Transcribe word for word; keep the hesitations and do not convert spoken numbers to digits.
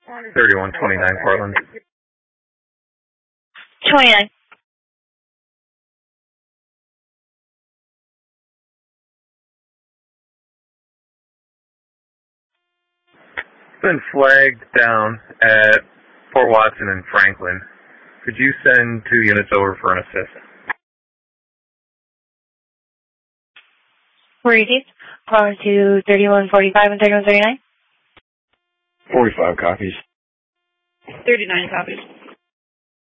thirty-one twenty-nine Portland. twenty-nine. Been flagged down at Fort Watson and Franklin. Could you send two units over for an assist? Where is it? Calling to thirty-one forty-five and thirty-one thirty-nine? forty-five copies. thirty-nine copies.